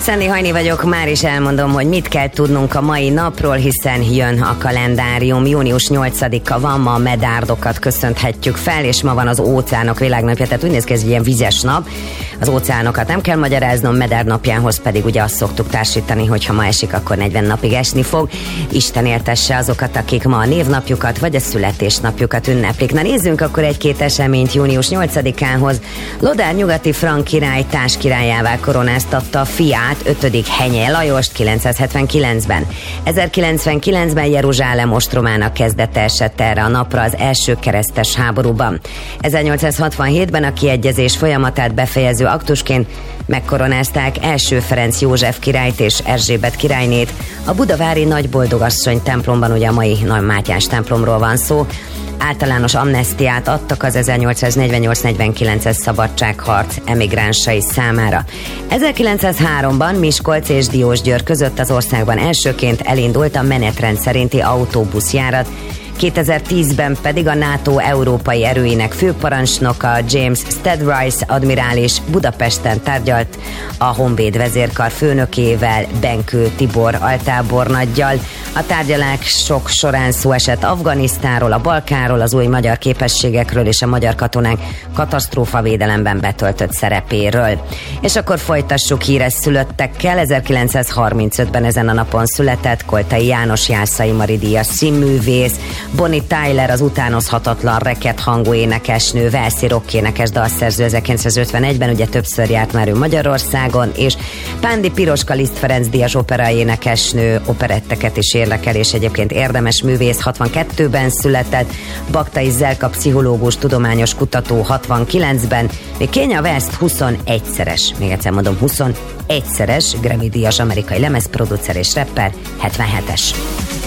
Szendi Hajni vagyok, már is elmondom, hogy mit kell tudnunk a mai napról, hiszen jön a kalendárium. Június 8-a van, ma a medárdokat köszönhetjük fel, és ma van az óceánok világnapja, tehát úgy néz ki, ez egy ilyen vizes nap. Az óceánokat nem kell magyaráznom, medár napjához pedig ugye azt szoktuk társítani, hogy ha ma esik, akkor 40 napig esni fog. Isten éltesse azokat, akik ma a névnapjukat vagy a születésnapjukat ünneplik. Na nézzünk akkor egy-két eseményt június 8-ához. Lodár nyugati frank király társkirályává koronáztatta a fiát, 5. Henye Lajost 979-ben. 1099-ben Jeruzsálem ostromának kezdete esett erre a napra az első keresztes háborúban. 1867-ben a kiegyezés folyamatát befejező aktusként megkoronázták első Ferenc József királyt és Erzsébet királynét. A budavári Nagyboldogasszony templomban, ugye a mai Nagy Mátyás templomról van szó, általános amnesztiát adtak az 1848-49-es szabadságharc emigránsai számára. 1903-ban Miskolc és Diósgyőr között az országban elsőként elindult a menetrend szerinti autóbuszjárat, 2010-ben pedig a NATO európai erőinek főparancsnoka James Stadrice admirális Budapesten tárgyalt a Honvéd vezérkar főnökével, Benkő Tibor altábornaggyal. A tárgyalások során szó esett Afganisztánról, a Balkánról, az új magyar képességekről és a magyar katonák katasztrófavédelemben betöltött szerepéről. És akkor folytassuk híres szülöttekkel. 1935-ben ezen a napon született Koltai János Jászai Mari díjas színművész, Bonnie Tyler, az utánozhatatlan reket hangú énekesnő, walesi rockénekes, dalszerző 1951-ben, ugye többször járt már ő Magyarországon, és Pándi Piroska Liszt Ferenc díjas opera énekesnő, operetteket is érlekel, és egyébként érdemes művész, 62-ben született, Baktai Zelka pszichológus, tudományos kutató 69-ben, még Kanye West 21-szeres, még egyszer mondom, 21-szeres Grammy díjas amerikai lemezproducer és rapper 77-es.